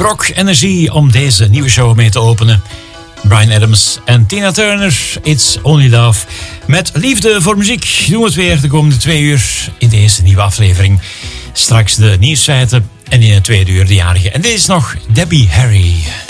brok energie om deze nieuwe show mee te openen. Bryan Adams en Tina Turner, It's Only Love. Met liefde voor muziek doen we het weer de komende 2 uur in deze nieuwe aflevering. Straks de nieuwsfeiten en in het tweede uur de jarige. En dit is nog Debbie Harry.